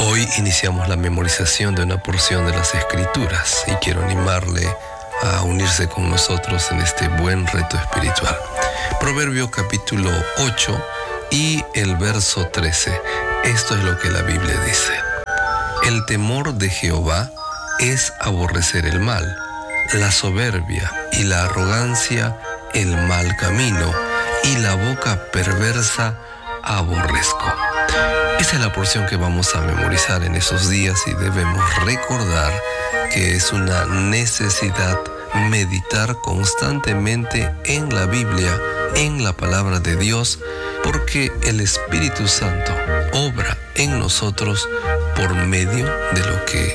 Hoy iniciamos la memorización de una porción de las Escrituras y quiero animarle a unirse con nosotros en este buen reto espiritual. Proverbio capítulo 8 y el verso 13. Esto es lo que la Biblia dice. El temor de Jehová es aborrecer el mal, la soberbia y la arrogancia el mal camino, y la boca perversa aborrezco. Esa es la porción que vamos a memorizar en esos días y debemos recordar que es una necesidad meditar constantemente en la Biblia, en la palabra de Dios, porque el Espíritu Santo obra en nosotros por medio de lo que